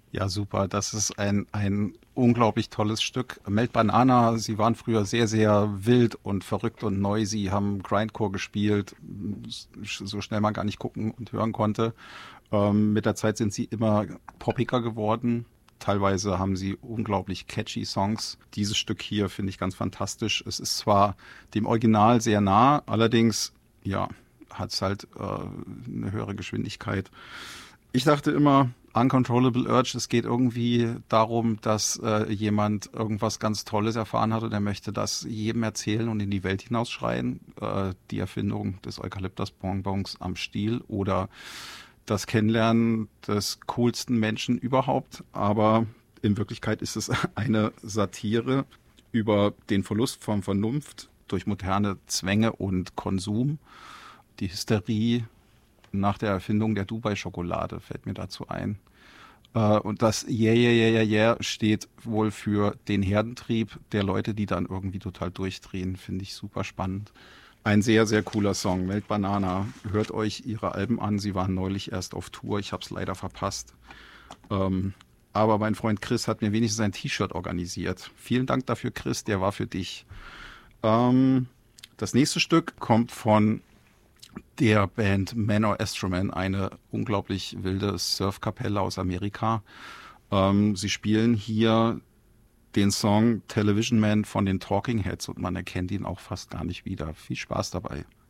Ja, super. Das ist ein unglaublich tolles Stück. Melt Banana, sie waren früher sehr, sehr wild und verrückt und neu. Sie haben Grindcore gespielt, so schnell man gar nicht gucken und hören konnte. Mit der Zeit sind sie immer poppiger geworden. Teilweise haben sie unglaublich catchy Songs. Dieses Stück hier finde ich ganz fantastisch. Es ist zwar dem Original sehr nah, allerdings, ja, hat es halt eine höhere Geschwindigkeit. Ich dachte immer, Uncontrollable Urge, es geht irgendwie darum, dass jemand irgendwas ganz Tolles erfahren hat und er möchte das jedem erzählen und in die Welt hinausschreien. Die Erfindung des Eukalyptus-Bonbons am Stiel oder das Kennenlernen des coolsten Menschen überhaupt. Aber in Wirklichkeit ist es eine Satire über den Verlust von Vernunft durch moderne Zwänge und Konsum, die Hysterie nach der Erfindung der Dubai-Schokolade, fällt mir dazu ein. Und das Yeah, yeah, yeah, yeah, yeah steht wohl für den Herdentrieb der Leute, die dann irgendwie total durchdrehen. Finde ich super spannend. Ein sehr, sehr cooler Song. Melt Banana. Hört euch ihre Alben an. Sie waren neulich erst auf Tour. Ich habe es leider verpasst. Aber mein Freund Chris hat mir wenigstens ein T-Shirt organisiert. Vielen Dank dafür, Chris. Der war für dich. Das nächste Stück kommt von der Band Manor Astroman, eine unglaublich wilde Surfkapelle aus Amerika. Sie spielen hier den Song Television Man von den Talking Heads und man erkennt ihn auch fast gar nicht wieder. Viel Spaß dabei.